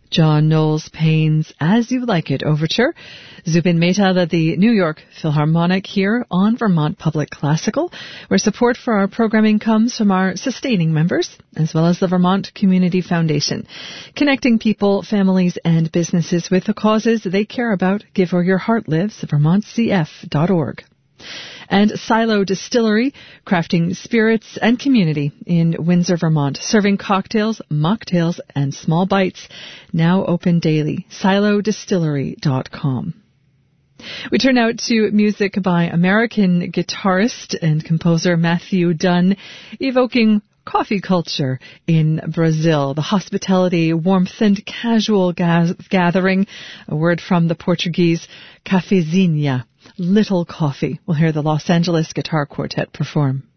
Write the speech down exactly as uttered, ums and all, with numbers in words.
John Knowles Payne's As You Like It Overture. Zubin Mehta led the New York Philharmonic here on Vermont Public Classical, where support for our programming comes from our sustaining members, as well as the Vermont Community Foundation, connecting people, families, and businesses with the causes they care about. Give Where Your Heart Lives, vermont c f dot org. And Silo Distillery, crafting spirits and community in Windsor, Vermont, serving cocktails, mocktails, and small bites, now open daily. silo distillery dot com. We turn now to music by American guitarist and composer Matthew Dunn, evoking coffee culture in Brazil, the hospitality, warmth, and casual ga- gathering, a word from the Portuguese cafezinha, little coffee. We'll hear the Los Angeles Guitar Quartet perform.